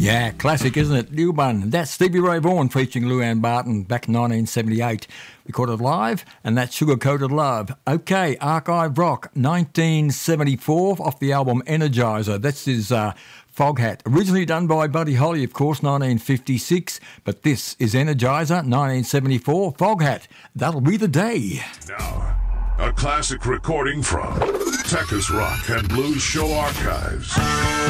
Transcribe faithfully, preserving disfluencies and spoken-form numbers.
Yeah, classic, isn't it? New one. That's Stevie Ray Vaughan featuring Lou Anne Barton back in nineteen seventy-eight. Recorded live, and that's Sugar Coated Love. Okay, Archive Rock, nineteen seventy-four, off the album Energizer. That's his uh, Foghat. Originally done by Buddy Holly, of course, nineteen fifty-six. But this is Energizer, nineteen seventy-four, Foghat. That'll be the day. Now, a classic recording from Texas Rock and Blues Show Archives.